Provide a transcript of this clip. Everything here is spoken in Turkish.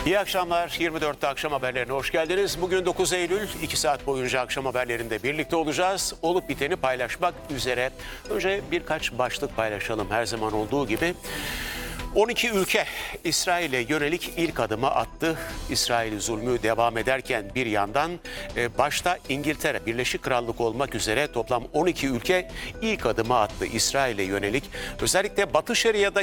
İyi akşamlar. 24'te akşam haberlerine hoş geldiniz. Bugün 9 Eylül, 2 saat boyunca akşam haberlerinde birlikte olacağız. Olup biteni paylaşmak üzere. Önce birkaç başlık paylaşalım her zaman olduğu gibi. 12 ülke İsrail'e yönelik ilk adımı attı. İsrail zulmü devam ederken bir yandan başta İngiltere, Birleşik Krallık olmak üzere toplam 12 ülke ilk adımı attı İsrail'e yönelik. Özellikle Batı Şeria'da